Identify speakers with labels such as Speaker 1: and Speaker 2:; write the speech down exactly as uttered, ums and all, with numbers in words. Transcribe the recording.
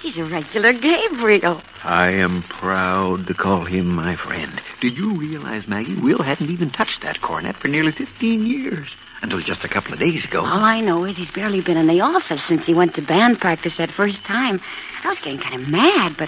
Speaker 1: He's a regular Gabriel.
Speaker 2: I am proud to call him my friend. Do you realize, Maggie, Will hadn't even touched that cornet for nearly fifteen years. Until just a couple of days ago.
Speaker 1: All I know is he's barely been in the office since he went to band practice that first time. I was getting kind of mad, but